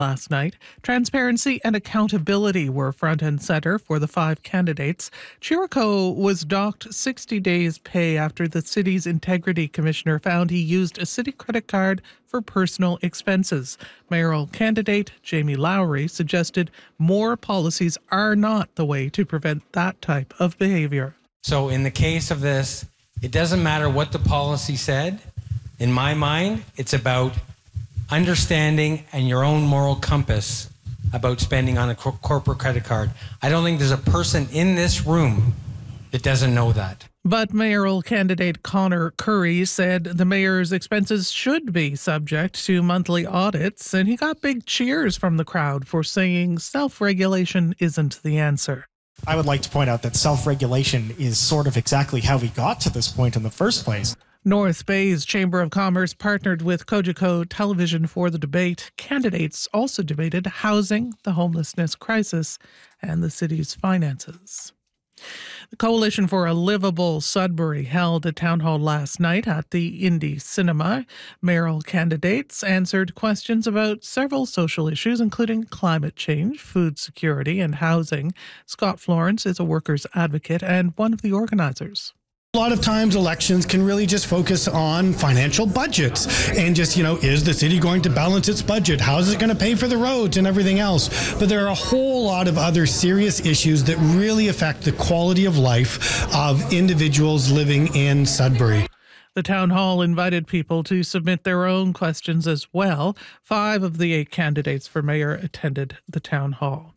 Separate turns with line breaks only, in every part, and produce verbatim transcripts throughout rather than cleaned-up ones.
Last night, transparency and accountability were front and center for the five candidates. Chirico was docked sixty days' pay after the city's integrity commissioner found he used a city credit card for personal expenses. Mayoral candidate Jamie Lowry suggested more policies are not the way to prevent that type of behavior.
So in the case of this, it doesn't matter what the policy said. In my mind, it's about understanding and your own moral compass about spending on a cor- corporate credit card. I don't think there's a person in this room that doesn't know that.
But mayoral candidate Connor Curry said the mayor's expenses should be subject to monthly audits, and he got big cheers from the crowd for saying self-regulation isn't the answer.
I would like to point out that self-regulation is sort of exactly how we got to this point in the first place.
North Bay's Chamber of Commerce partnered with Cogeco Television for the debate. Candidates also debated housing, the homelessness crisis, and the city's finances. The Coalition for a Livable Sudbury held a town hall last night at the Indy Cinema. Mayoral candidates answered questions about several social issues, including climate change, food security, and housing. Scott Florence is a workers' advocate and one of the organizers.
A lot of times elections can really just focus on financial budgets and just, you know, is the city going to balance its budget? How is it going to pay for the roads and everything else? But there are a whole lot of other serious issues that really affect the quality of life of individuals living in Sudbury.
The town hall invited people to submit their own questions as well. Five of the eight candidates for mayor attended the town hall.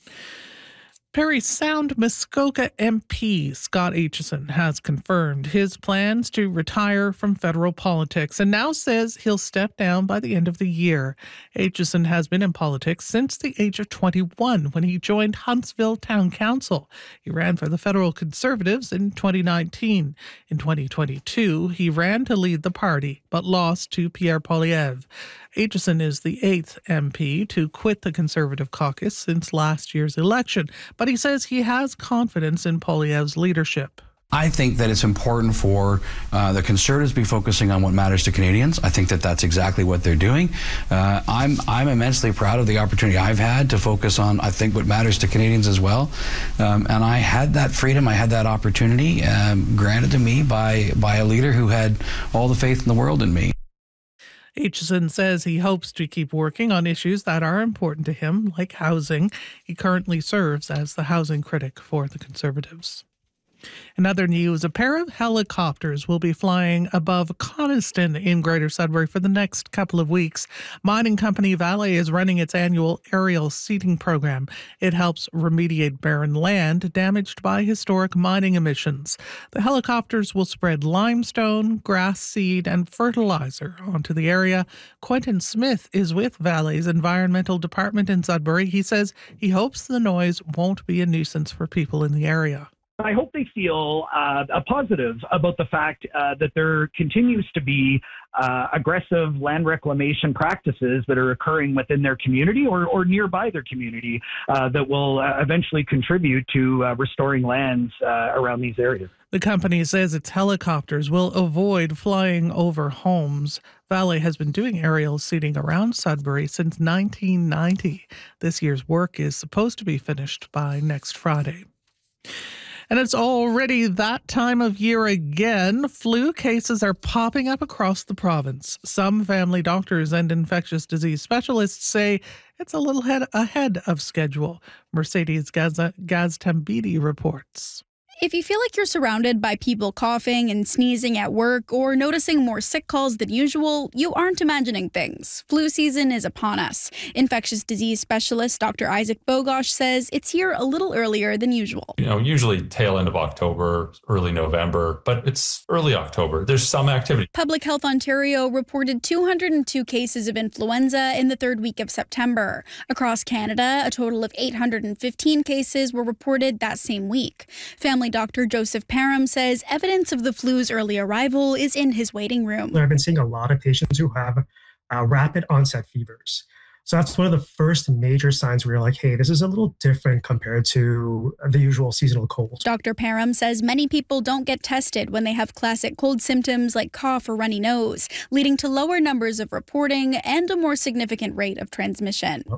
Parry Sound Muskoka M P Scott Aitchison has confirmed his plans to retire from federal politics and now says he'll step down by the end of the year. Aitchison has been in politics since the age of twenty-one when he joined Huntsville Town Council. He ran for the federal Conservatives in twenty nineteen. In twenty twenty-two, he ran to lead the party but lost to Pierre Poilievre. Aitchison is the eighth M P to quit the Conservative caucus since last year's election, but he says he has confidence in Poilievre's leadership.
I think that it's important for uh, the Conservatives to be focusing on what matters to Canadians. I think that that's exactly what they're doing. Uh, I'm I'm immensely proud of the opportunity I've had to focus on, I think, what matters to Canadians as well. Um, and I had that freedom, I had that opportunity um, granted to me by, by a leader who had all the faith in the world in me.
Aitchison says he hopes to keep working on issues that are important to him, like housing. He currently serves as the housing critic for the Conservatives. In other news, a pair of helicopters will be flying above Coniston in Greater Sudbury for the next couple of weeks. Mining company Vale is running its annual aerial seeding program. It helps remediate barren land damaged by historic mining emissions. The helicopters will spread limestone, grass seed, and fertilizer onto the area. Quentin Smith is with Vale's environmental department in Sudbury. He says he hopes the noise won't be a nuisance for people in the area.
I hope they feel uh, a positive about the fact uh, that there continues to be uh, aggressive land reclamation practices that are occurring within their community or, or nearby their community uh, that will uh, eventually contribute to uh, restoring lands uh, around these areas.
The company says its helicopters will avoid flying over homes. Vale has been doing aerial seeding around Sudbury since nineteen ninety. This year's work is supposed to be finished by next Friday. And it's already that time of year again. Flu cases are popping up across the province. Some family doctors and infectious disease specialists say it's a little head ahead of schedule. Mercedes Gaztambidi reports.
If you feel like you're surrounded by people coughing and sneezing at work or noticing more sick calls than usual, you aren't imagining things. Flu season is upon us. Infectious disease specialist Doctor Isaac Bogosh says it's here a little earlier than usual.
You know, usually tail end of October, early November, but it's early October. There's some activity.
Public Health Ontario reported two hundred two cases of influenza in the third week of September. Across Canada, a total of eight hundred fifteen cases were reported that same week. Family Doctor Joseph Parham says evidence of the flu's early arrival is in his waiting room.
I've been seeing a lot of patients who have uh, rapid onset fevers. So that's one of the first major signs where you're like, hey, this is a little different compared to the usual seasonal cold.
Doctor Parham says many people don't get tested when they have classic cold symptoms like cough or runny nose, leading to lower numbers of reporting and a more significant rate of transmission.